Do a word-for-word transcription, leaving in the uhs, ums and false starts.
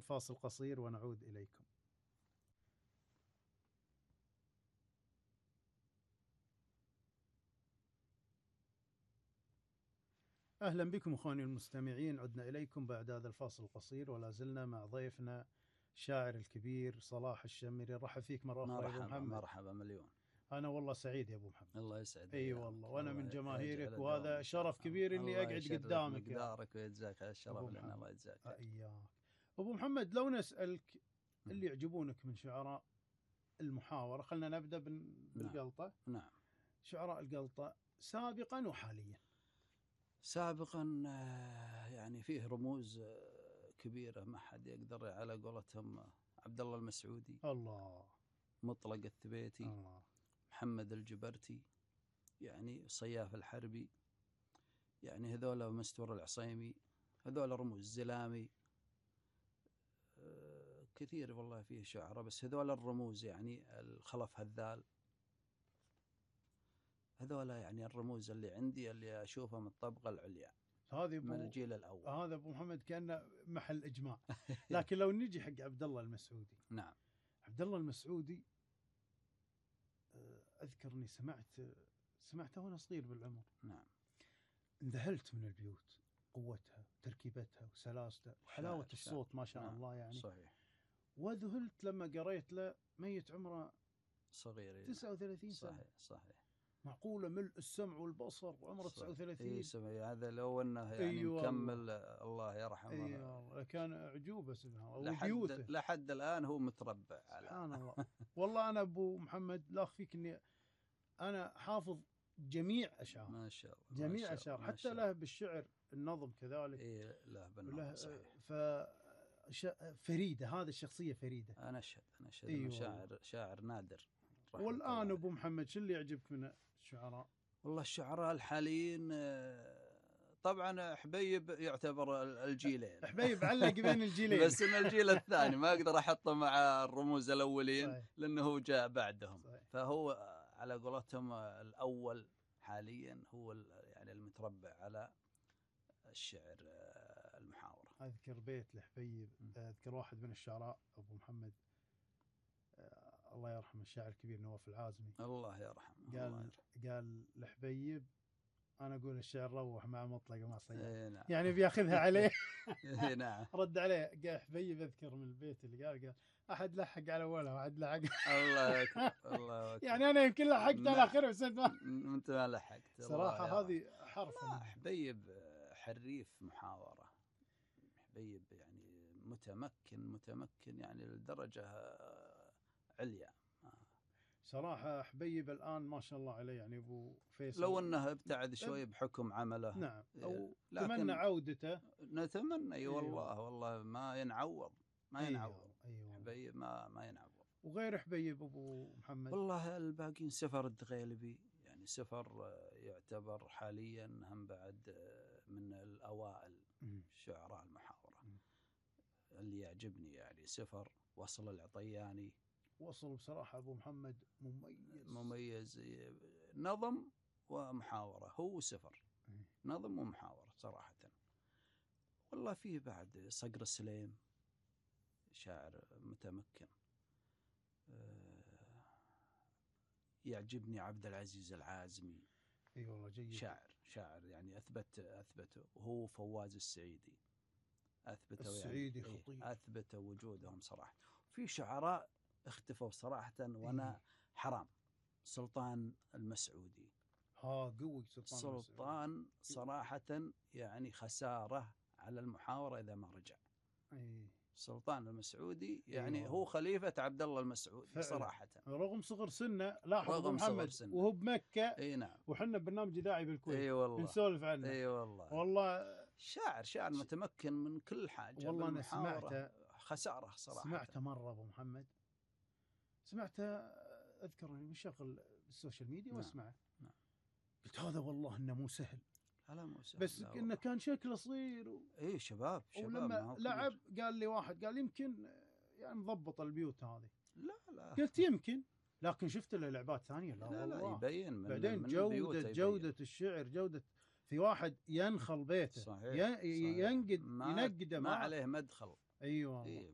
فاصل قصير ونعود إليكم. أهلا بكم أخواني المستمعين، عدنا إليكم بعد هذا الفاصل القصير، ولا زلنا مع ضيفنا الشاعر الكبير صلاح الشمري. رحب فيك مرة أخرى يا أبو محمد. مرحبا مليون. أنا والله سعيد يا أبو محمد. الله يسعدك. أي أيوة والله، وأنا من جماهيرك، وهذا وهذا شرف كبير إني أقعد قدامك. مقدارك ويجزاك الشرف لنا، الله يجزاك. إياك أبو محمد. لو نسألك اللي يعجبونك من شعراء المحاورة، خلنا نبدأ بالقلطة. نعم. شعراء القلطة سابقا وحاليا. سابقا يعني فيه رموز كبيرة ما حد يقدر، على قولتهم عبد الله المسعودي، الله، مطلق الثبيتي، الله، محمد الجبرتي، يعني صياف الحربي، يعني هذول مستور العصيمي، هذول رموز زلامي، كثير والله فيه شعراء، بس هذول الرموز يعني الخلف هذال، هذول يعني الرموز اللي عندي اللي أشوفها من الطبقة العليا، هذه من الجيل الأول. هذا أبو محمد كان محل إجماع. لكن لو نجي حق عبد الله المسعودي. نعم. عبد الله المسعودي أذكرني سمعت سمعته وأنا صغير بالعمر. نعم. انذهلت من البيوت، قوتها، تركيبتها وسلاستها وحلاوة شاعر الصوت شاعر. ما شاء نعم. الله يعني. صحيح. وذهلت لما قريت له ميت عمره صغير، تسعة وثلاثين سنة. صحيح صحيح. معقولة ملء السمع والبصر وعمره تسعة وثلاثين. إيه، هذا لو انه يعني أيوة مكمل، الله يرحمه. ايوه كان اعجوبه سبحان الله. لحد لحد الان هو متربع على سبحان الله. والله انا ابو محمد لا اخفيك اني انا حافظ جميع اشعار. ما شاء الله. جميع اشعار، حتى له بالشعر النظم كذلك. ايه له بالنظم صحيح. ف فريده، هذه الشخصيه فريده. انا اشهد انا اشهد أيوة. شاعر شاعر نادر. والان ابو محمد شو اللي يعجبك من الشعراء؟ والله الشعراء الحاليين طبعا حبيب يعتبر الجيلين. حبيب علق بين الجيلين. بس ان الجيل الثاني ما اقدر احطه مع الرموز الاولين. صحيح. لانه هو جاء بعدهم. صحيح. فهو على قولتهم الاول حاليا هو يعني المتربع على الشعر المحاورة. اذكر بيت لحبيب، اذكر واحد من الشعراء ابو محمد الله يرحمه الشاعر الكبير نواف العازمي، الله يرحمه، قال الله يرحمه. قال لحبيب انا اقول الشعر روح مع مطلق ومع صياد. إيه نعم. يعني بياخذها عليه. إيه نعم. رد عليه قال حبيب اذكر من البيت اللي قال قال احد لحق على اولها واحد لحق. الله اكبر الله اكبر. يعني انا يمكن لحقت على اخره بس انت ما لحقت صراحه. هذه حرف. حبيب حريف محاورة، حبيب يعني متمكن متمكن يعني لدرجة عليا صراحة. حبيب الآن ما شاء الله عليه يعني أبو فيصل، لو أنه ابتعد شوي بحكم عمله. نعم. أو نتمنى عودته. نتمنى أي والله. أيوة. والله ما ينعوض ما ينعوض. أيوة. حبيب ما ما ينعوض. وغير حبيب أبو محمد والله الباقين سفر الدغيلبي يعني سفر يعتبر حاليا هم بعد من الأوائل شعراء المحاورة. م. اللي يعجبني يعني سفر. وصل العطياني. وصل بصراحة أبو محمد مميز مميز نظم ومحاورة. هو سفر نظم ومحاورة صراحة. والله فيه بعد صقر السليم شاعر متمكن. يعجبني عبد العزيز العازمي. اي أيوة والله جيد. شاعر شاعر يعني أثبت أثبته. وهو فواز السعيدي أثبته. السعيدي يعني خطير. إيه أثبت وجودهم صراحة. في شعراء اختفوا صراحة وأنا إيه؟ حرام. سلطان المسعودي. ها قوي سلطان. سلطان صراحة يعني خسارة على المحاورة إذا ما رجع. أي. سلطان المسعودي يعني أيوة. هو خليفة عبد الله المسعودي فعلا. صراحة رغم صغر سنه. لاحظ أبو محمد سنة. وهو بمكة. اي نعم. وحنا برنامج اذاعي بالكويت. اي والله. نسولف عنه. اي والله. والله شاعر شاعر متمكن من كل حاجة. والله أنا سمعته. خسارة صراحة. سمعته مرة أبو محمد. سمعته أذكر إني مشغل السوشيال ميديا. نعم. واسمعه. نعم. قلت هذا والله إنه مو سهل. لا مو سهل. بس إنه كان شكله صغير. و... إيه شباب شباب. ولما لعب قال لي واحد قال يمكن يعني مضبط البيوت هذه. لا لا. قلت يمكن. لكن شفت له لعبات ثانية. لا, لا, لا يبين. من بعدين من جودة جودة الشعر جودة. في واحد ينخل بيته. صحيح. ينقد ما, ينقده ما عليه مدخل. أيوة. إيه